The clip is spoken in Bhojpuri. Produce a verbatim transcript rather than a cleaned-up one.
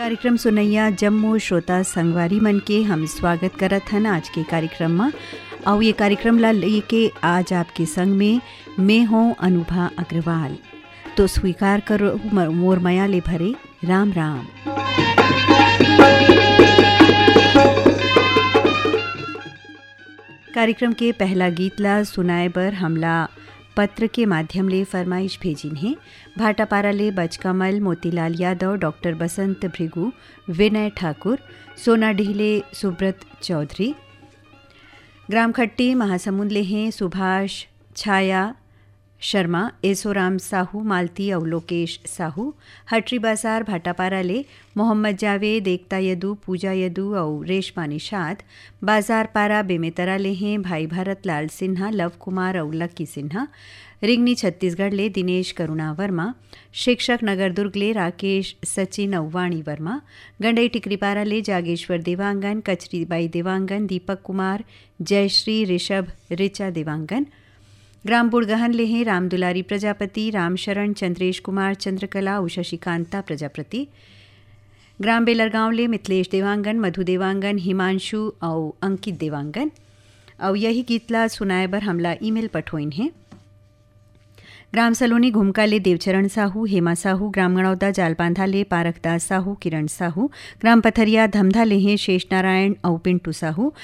कार्यक्रम सुनैया जम्मू श्रोता संगवारी मन के हम स्वागत करत हन आज के कार्यक्रम में। और ये कार्यक्रम ला लेके आज आपके संग में मैं हूँ अनुभा अग्रवाल। तो स्वीकार करो मोर माया ले भरे राम राम। कार्यक्रम के पहला गीत ला सुनाए बर हमला पत्र के माध्यम ले फरमाइश भेजिन है। भाटापारा ले बचकमल मोतीलाल यादव, डॉक्टर बसंत भृगु, विनय ठाकुर, सोना ढीले सुब्रत चौधरी। ग्राम खट्टी महासमुंद ले हैं सुभाष छाया शर्मा, एसोराम साहू, मालती और लोकेश साहू। हटरी बाजार भाटापारा ले मोहम्मद जावेद, एकता यदू, पूजा यदू और रेशमा निषाद। बाजार पारा बेमेतरा ले हैं भाई भारत लाल सिन्हा, लव कुमार और लक्की सिन्हा। रिंगनी छत्तीसगढ़ ले दिनेश करुणा वर्मा। शिक्षक नगर दुर्ग ले राकेश सचिन और वाणी वर्मा। गंडई टिकरीपारा ले जागेश्वर देवांगन, कचरीबाई देवांगन, दीपक कुमार, जयश्री, ऋषभ, रिचा देवांगन। ग्राम बुड़गहन ले हैं रामदुलारी प्रजापति, रामशरण, चंद्रेश कुमार, चंद्रकला और शशिकांता प्रजापति। ग्राम बेलरगांव ले मिथिलेश देवांगन, मधु देवांगन, हिमांशु और अंकित देवांगन। और यही गीतला सुनाए बर हमला ईमेल पठोइन है। ग्राम सलोनी घुमका ले देवचरण साहू, हेमा साहू। ग्राम गणौदा जालबांधा ले पारखदास साहू, किरण साहू। ग्राम पथरिया धमधा ले हैं शेष नारायण और पिंटू साहू।